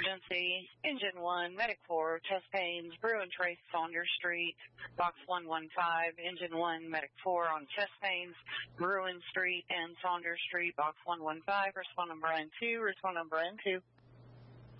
emergency. Engine 1, Medic 4, chest pains, Bruin Trace, Saunders Street, box 115. Engine 1, Medic 4 on chest pains, Bruin Street and Saunders Street, box 115. Respond on Brian 2, respond on Brian 2.